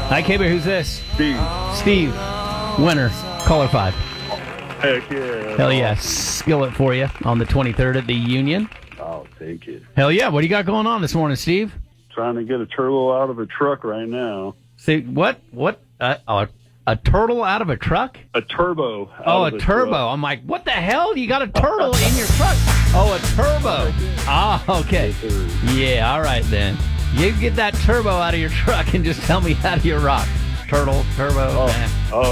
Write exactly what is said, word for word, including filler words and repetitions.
Hi, K-Bear. Who's this? Steve. Steve. Winner. Caller five. Heck yeah. Hell yeah. Skillet for you on the twenty-third at the Union. I'll take it. Hell yeah. What do you got going on this morning, Steve? Trying to get a turtle out of a truck right now. See, what? What? Uh, oh, a turtle out of a truck? A turbo. out Oh, of a the turbo. truck. I'm like, what the hell? You got a turtle in your truck? Oh, a turbo. Ah, okay. Yeah, all right then. You get that turbo out of your truck and just tell me how do you rock. Turtle, turbo. Oh, eh. oh